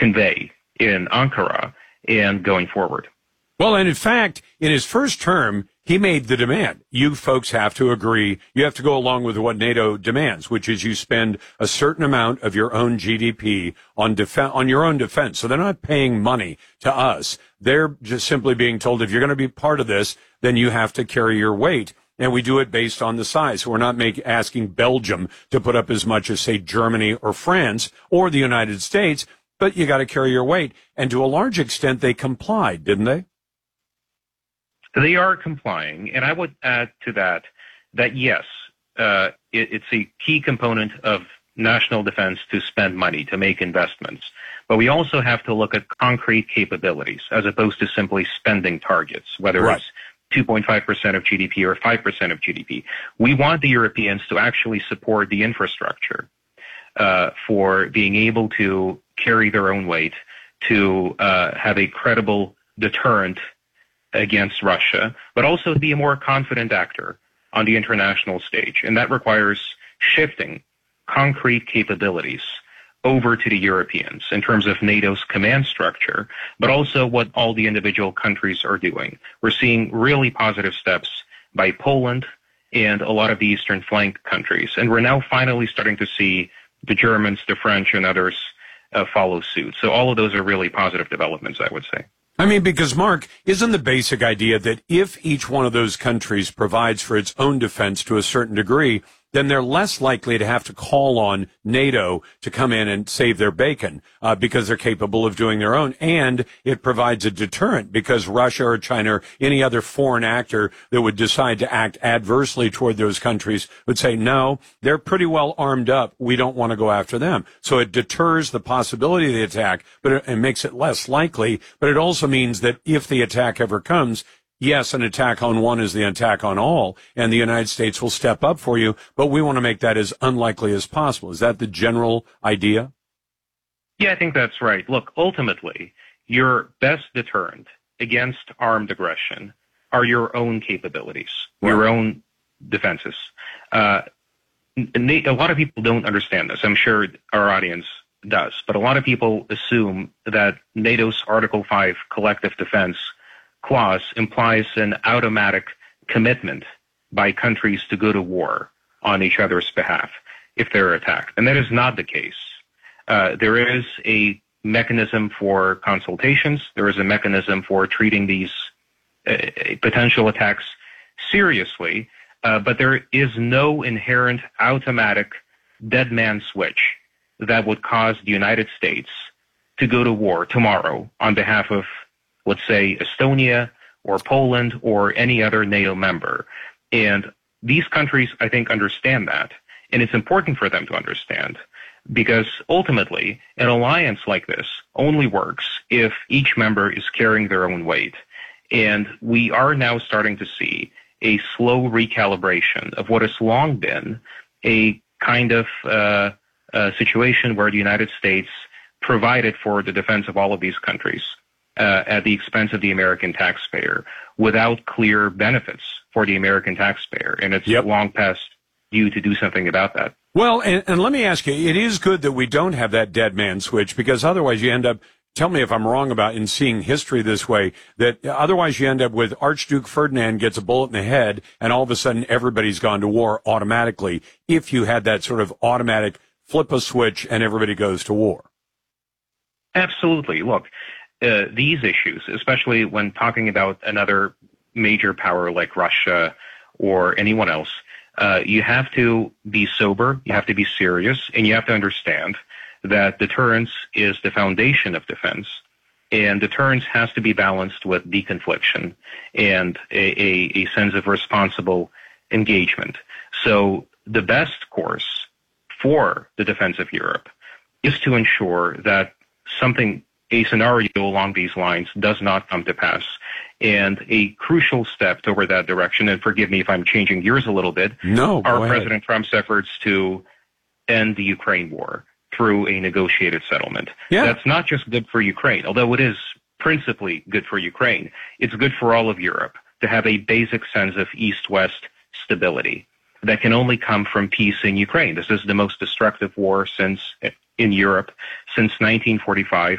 convey in Ankara and going forward. Well, and in fact, in his first term, he made the demand. You folks have to agree. You have to go along with what NATO demands, which is you spend a certain amount of your own GDP on your own defense. So they're not paying money to us. They're just simply being told, if you're going to be part of this, then you have to carry your weight. And we do it based on the size. So we're not asking Belgium to put up as much as, say, Germany or France or the United States, but you got to carry your weight. And to a large extent, they complied, didn't they? They are complying, and I would add to that yes, it's a key component of national defense to spend money, to make investments. But we also have to look at concrete capabilities as opposed to simply spending targets, whether right. It's 2.5% of GDP or 5% of GDP. We want the Europeans to actually support the infrastructure for being able to carry their own weight, to have a credible deterrent against Russia, but also to be a more confident actor on the international stage. And that requires shifting concrete capabilities over to the Europeans in terms of NATO's command structure, but also what all the individual countries are doing. We're seeing really positive steps by Poland and a lot of the eastern flank countries. And we're now finally starting to see the Germans, the French, and others follow suit. So all of those are really positive developments, I would say. I mean, because, Mark, isn't the basic idea that if each one of those countries provides for its own defense to a certain degree, then they're less likely to have to call on NATO to come in and save their bacon because they're capable of doing their own. And it provides a deterrent because Russia or China or any other foreign actor that would decide to act adversely toward those countries would say, no, they're pretty well armed up. We don't want to go after them. So it deters the possibility of the attack, but it makes it less likely. But it also means that if the attack ever comes, yes, an attack on one is the attack on all, and the United States will step up for you, but we want to make that as unlikely as possible. Is that the general idea? Yeah, I think that's right. Look, ultimately, your best deterrent against armed aggression are your own capabilities, your own defenses. A lot of people don't understand this. I'm sure our audience does, but a lot of people assume that NATO's Article 5 collective defense clause implies an automatic commitment by countries to go to war on each other's behalf if they're attacked. And that is not the case. There is a mechanism for consultations. There is a mechanism for treating these potential attacks seriously, but there is no inherent automatic dead man switch that would cause the United States to go to war tomorrow on behalf of, let's say, Estonia or Poland or any other NATO member. And these countries, I think, understand that. And it's important for them to understand because ultimately an alliance like this only works if each member is carrying their own weight. And we are now starting to see a slow recalibration of what has long been a kind of situation where the United States provided for the defense of all of these countries at the expense of the American taxpayer without clear benefits for the American taxpayer. And it's long past due to do something about that. Well, and let me ask you, it is good that we don't have that dead man switch because otherwise you end up, tell me if I'm wrong about in seeing history this way, that otherwise you end up with Archduke Ferdinand gets a bullet in the head and all of a sudden everybody's gone to war automatically if you had that sort of automatic flip a switch and everybody goes to war. Absolutely. Look, these issues, especially when talking about another major power like Russia or anyone else, you have to be sober, you have to be serious, and you have to understand that deterrence is the foundation of defense, and deterrence has to be balanced with deconfliction and a sense of responsible engagement. So the best course for the defense of Europe is to ensure that a scenario along these lines does not come to pass. And a crucial step toward that direction, and forgive me if I'm changing gears a little bit, are President Trump's efforts to end the Ukraine war through a negotiated settlement. Yeah. That's not just good for Ukraine, although it is principally good for Ukraine. It's good for all of Europe to have a basic sense of East-West stability that can only come from peace in Ukraine. This is the most destructive war in Europe since 1945.